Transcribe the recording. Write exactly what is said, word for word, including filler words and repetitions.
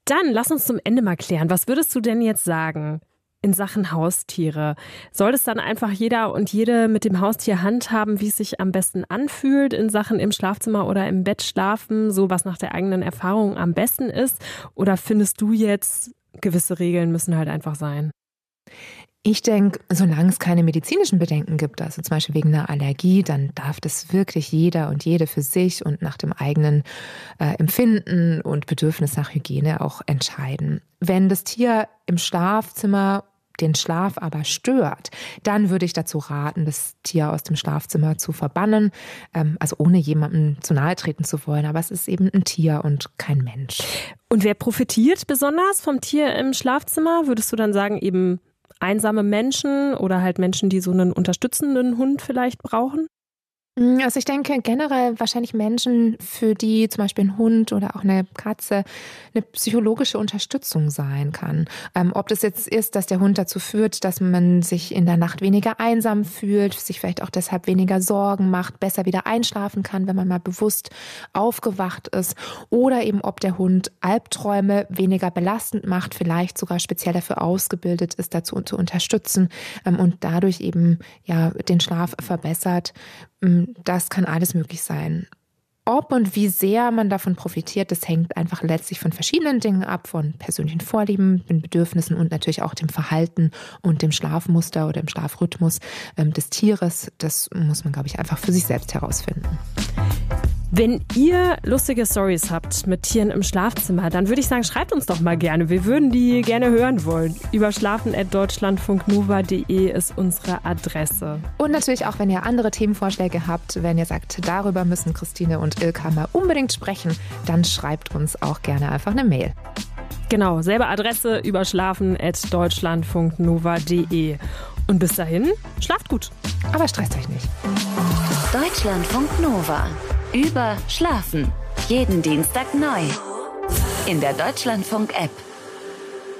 Dann lass uns zum Ende mal klären. Was würdest du denn jetzt sagen in Sachen Haustiere? Soll es dann einfach jeder und jede mit dem Haustier handhaben, wie es sich am besten anfühlt in Sachen im Schlafzimmer oder im Bett schlafen, so was nach der eigenen Erfahrung am besten ist? Oder findest du jetzt, gewisse Regeln müssen halt einfach sein? Ich denke, solange es keine medizinischen Bedenken gibt, also zum Beispiel wegen einer Allergie, dann darf das wirklich jeder und jede für sich und nach dem eigenen äh, Empfinden und Bedürfnis nach Hygiene auch entscheiden. Wenn das Tier im Schlafzimmer den Schlaf aber stört, dann würde ich dazu raten, das Tier aus dem Schlafzimmer zu verbannen, ähm, also ohne jemandem zu nahe treten zu wollen. Aber es ist eben ein Tier und kein Mensch. Und wer profitiert besonders vom Tier im Schlafzimmer? Würdest du dann sagen, eben einsame Menschen oder halt Menschen, die so einen unterstützenden Hund vielleicht brauchen? Also ich denke generell wahrscheinlich Menschen, für die zum Beispiel ein Hund oder auch eine Katze eine psychologische Unterstützung sein kann. Ähm, ob das jetzt ist, dass der Hund dazu führt, dass man sich in der Nacht weniger einsam fühlt, sich vielleicht auch deshalb weniger Sorgen macht, besser wieder einschlafen kann, wenn man mal bewusst aufgewacht ist. Oder eben ob der Hund Albträume weniger belastend macht, vielleicht sogar speziell dafür ausgebildet ist, dazu zu unterstützen ähm, und dadurch eben ja den Schlaf verbessert. Das kann alles möglich sein. Ob und wie sehr man davon profitiert, das hängt einfach letztlich von verschiedenen Dingen ab, von persönlichen Vorlieben, den Bedürfnissen und natürlich auch dem Verhalten und dem Schlafmuster oder dem Schlafrhythmus des Tieres. Das muss man, glaube ich, einfach für sich selbst herausfinden. Wenn ihr lustige Storys habt mit Tieren im Schlafzimmer, dann würde ich sagen, schreibt uns doch mal gerne. Wir würden die gerne hören wollen. Überschlafen at deutschlandfunknova punkt de ist unsere Adresse. Und natürlich auch, wenn ihr andere Themenvorschläge habt, wenn ihr sagt, darüber müssen Christine und Ilka mal unbedingt sprechen, dann schreibt uns auch gerne einfach eine Mail. Genau, selbe Adresse, überschlafen at deutschlandfunknova punkt de. Und bis dahin, schlaft gut. Aber stresst euch nicht. Deutschlandfunk Nova. Über Schlafen. Jeden Dienstag neu. In der Deutschlandfunk-App.